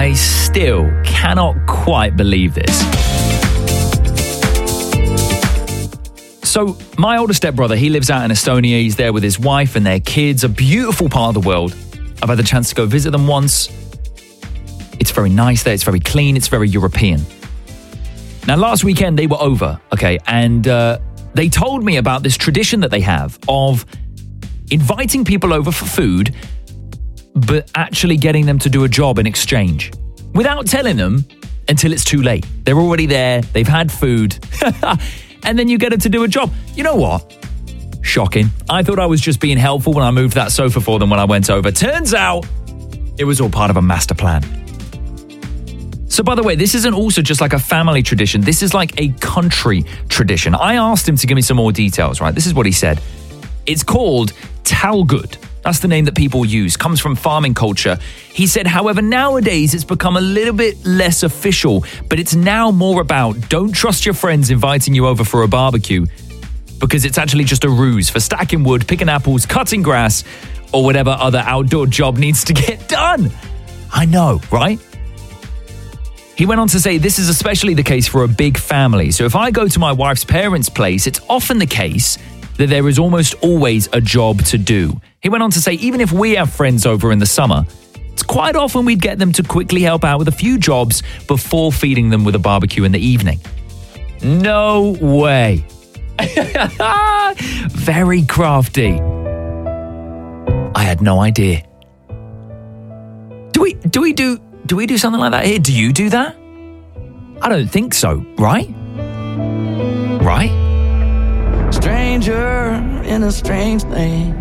I still cannot quite believe this. So, my older stepbrother, he lives out in Estonia. He's there with his wife and their kids, a beautiful part of the world. I've had the chance to go visit them once. It's very nice there. It's very clean. It's very European. Now, last weekend, they were over, okay, and they told me about this tradition that they have of inviting people over for food, but actually getting them to do a job in exchange without telling them until it's too late. They're already there. They've had food. And then you get them to do a job. You know what? Shocking. I thought I was just being helpful when I moved that sofa for them when I went over. Turns out it was all part of a master plan. So, by the way, this isn't also just like a family tradition. This is like a country tradition. I asked him to give me some more details, right? This is what he said. It's called Talgud. That's the name that people use. Comes from farming culture. He said, however, nowadays it's become a little bit less official, but it's now more about don't trust your friends inviting you over for a barbecue because it's actually just a ruse for stacking wood, picking apples, cutting grass, or whatever other outdoor job needs to get done. I know, right? He went on to say this is especially the case for a big family. So if I go to my wife's parents' place, it's often the case that there is almost always a job to do. He went on to say even if we have friends over in the summer, it's quite often we'd get them to quickly help out with a few jobs before feeding them with a barbecue in the evening. No way. Very crafty. I had no idea. Do we do something like that here? Do you do that? I don't think so, right? Right? Stranger in a strange land.